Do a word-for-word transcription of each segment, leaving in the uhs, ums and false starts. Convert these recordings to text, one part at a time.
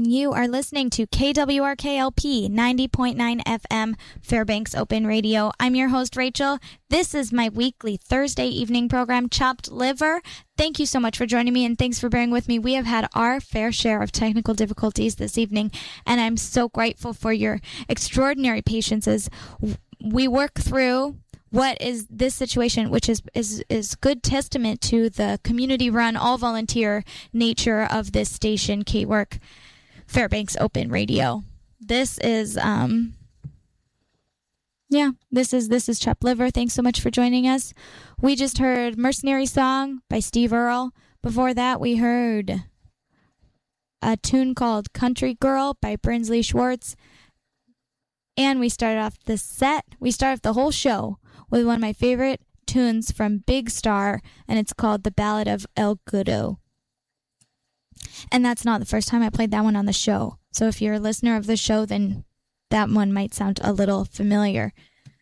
and you are listening to K W R K L P ninety point nine F M, Fairbanks Open Radio. I'm your host, Rachel. This is my weekly Thursday evening program, Chopped Liver. Thank you so much for joining me, and thanks for bearing with me. We have had our fair share of technical difficulties this evening, and I'm so grateful for your extraordinary patience as we work through what is this situation, which is, is, is good testament to the community-run, all-volunteer nature of this station, K-Work Fairbanks Open Radio. This is, um, yeah, this is this is Chopped Liver. Thanks so much for joining us. We just heard Mercenary Song by Steve Earle. Before that, we heard a tune called Country Girl by Brinsley Schwartz. And we started off the set, we started off the whole show with one of my favorite tunes from Big Star, and it's called The Ballad of El Goodo. And that's not the first time I played that one on the show. So if you're a listener of the show, then that one might sound a little familiar.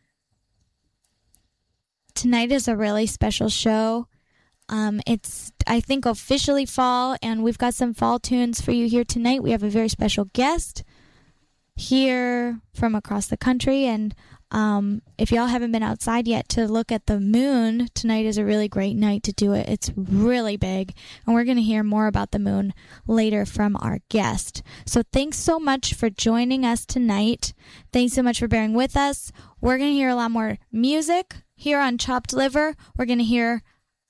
Tonight is a really special show. Um, it's, I think, officially fall, and we've got some fall tunes for you here tonight. We have a very special guest here from across the country, and um, if y'all haven't been outside yet to look at the moon, tonight is a really great night to do it. It's really big, and we're going to hear more about the moon later from our guest. So thanks so much for joining us tonight. Thanks so much for bearing with us. We're going to hear a lot more music here on Chopped Liver. We're going to hear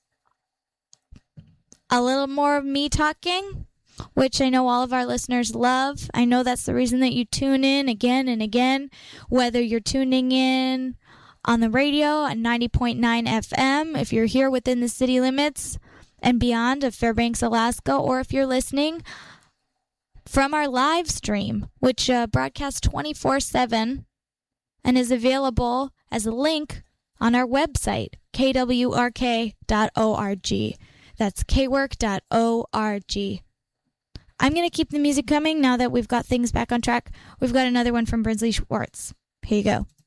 a little more of me talking, which I know all of our listeners love. I know that's the reason that you tune in again and again, whether you're tuning in on the radio at ninety point nine F M, if you're here within the city limits and beyond of Fairbanks, Alaska, or if you're listening from our live stream, which uh, broadcasts twenty-four seven and is available as a link on our website, K W R K dot org. That's K work dot org. I'm going to keep the music coming now that we've got things back on track. We've got another one from Brinsley Schwartz. Here you go.